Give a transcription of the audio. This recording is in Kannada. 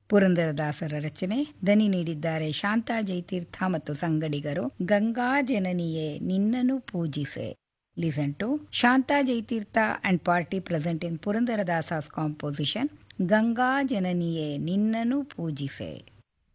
ಪುರಂದರದಾಸರ ರಚನೆ. ದನಿ ನೀಡಿದ್ದಾರೆ ಶಾಂತಾ ಜಯತೀರ್ಥ ಮತ್ತು ಸಂಗಡಿಗರು. ಗಂಗಾ ಜನನಿಯೇ ನಿನ್ನನ್ನು ಪೂಜಿಸೆ. Listen to Shanta Jayatheertha and party presenting ಪುರಂದರದಾಸಸ್ composition Ganga ಜನನಿಯೇ ನಿನ್ನನ್ನು ಪೂಜಿಸೆ.